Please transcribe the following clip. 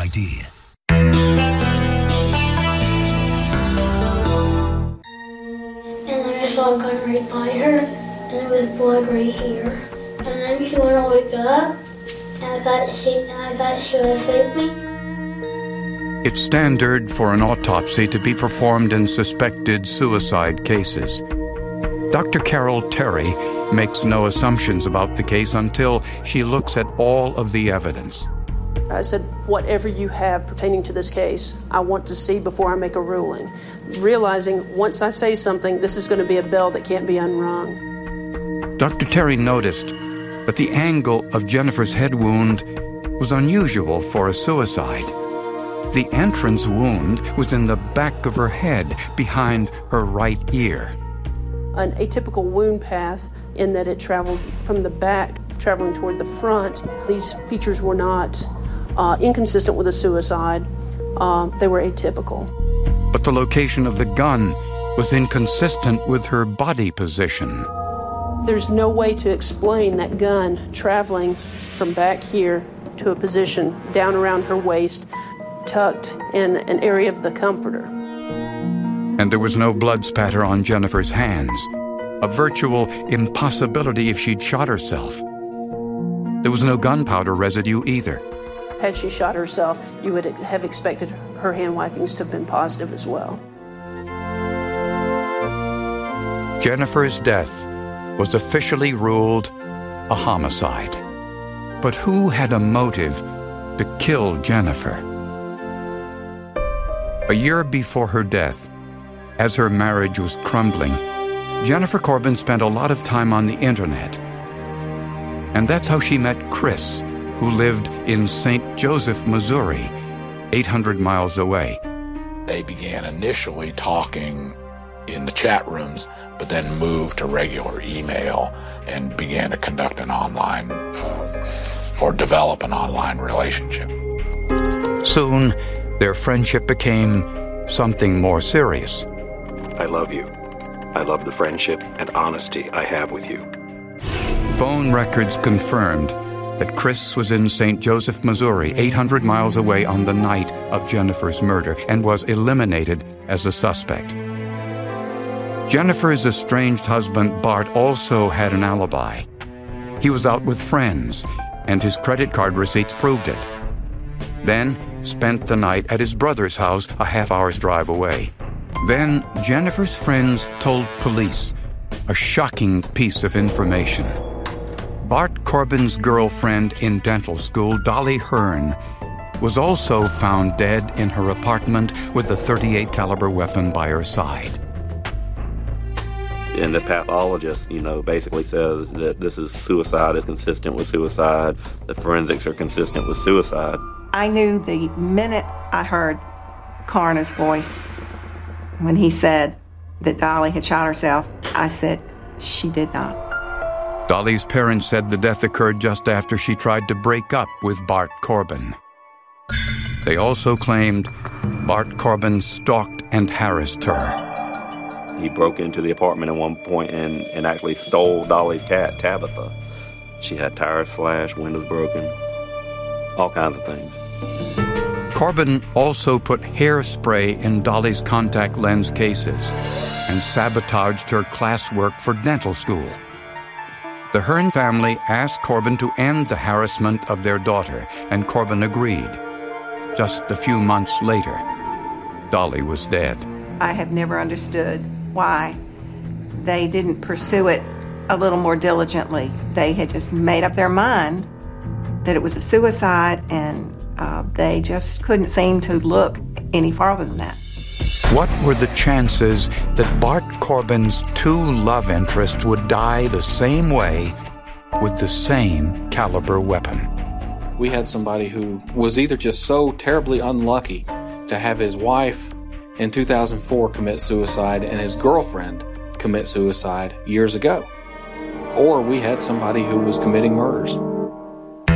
idea. And then I saw a gun right by her, and there was blood right here. And then she went to wake up, and I thought she was sleeping. It's standard for an autopsy to be performed in suspected suicide cases. Dr. Carol Terry makes no assumptions about the case until she looks at all of the evidence. I said, whatever you have pertaining to this case, I want to see before I make a ruling. Realizing once I say something, this is going to be a bell that can't be unrung. Dr. Terry noticed that the angle of Jennifer's head wound was unusual for a suicide. The entrance wound was in the back of her head, behind her right ear. An atypical wound path in that it traveled from the back, traveling toward the front. These features were not inconsistent with a suicide. They were atypical. But the location of the gun was inconsistent with her body position. There's no way to explain that gun traveling from back here to a position down around her waist, tucked in an area of the comforter. And there was no blood spatter on Jennifer's hands, a virtual impossibility if she'd shot herself. There was no gunpowder residue either. Had she shot herself, you would have expected her hand wipings to have been positive as well. Jennifer's death was officially ruled a homicide. But who had a motive to kill Jennifer? A year before her death, as her marriage was crumbling, Jennifer Corbin spent a lot of time on the internet. And that's how she met Chris, who lived in St. Joseph, Missouri, 800 miles away. They began initially talking in the chat rooms, but then moved to regular email and began to conduct an online or develop an online relationship. Soon, their friendship became something more serious. I love you. I love the friendship and honesty I have with you. Phone records confirmed that Chris was in St. Joseph, Missouri, 800 miles away on the night of Jennifer's murder, and was eliminated as a suspect. Jennifer's estranged husband, Bart, also had an alibi. He was out with friends, and his credit card receipts proved it. Then spent the night at his brother's house a half-hour's drive away. Then Jennifer's friends told police a shocking piece of information. Bart Corbin's girlfriend in dental school, Dolly Hearn, was also found dead in her apartment with a .38 caliber weapon by her side. And the pathologist, basically says that this is suicide, is consistent with suicide. The forensics are consistent with suicide. I knew the minute I heard coroner's voice when he said that Dolly had shot herself. I said, she did not. Dolly's parents said the death occurred just after she tried to break up with Bart Corbin. They also claimed Bart Corbin stalked and harassed her. He broke into the apartment at one point and actually stole Dolly's cat, Tabitha. She had tires slashed, windows broken, all kinds of things. Corbin also put hairspray in Dolly's contact lens cases and sabotaged her classwork for dental school. The Hearn family asked Corbin to end the harassment of their daughter, and Corbin agreed. Just a few months later, Dolly was dead. I have never understood why they didn't pursue it a little more diligently. They had just made up their mind that it was a suicide, and they just couldn't seem to look any farther than that. What were the chances that Bart Corbin's two love interests would die the same way with the same caliber weapon? We had somebody who was either just so terribly unlucky to have his wife in 2004 commit suicide and his girlfriend commit suicide years ago, or we had somebody who was committing murders.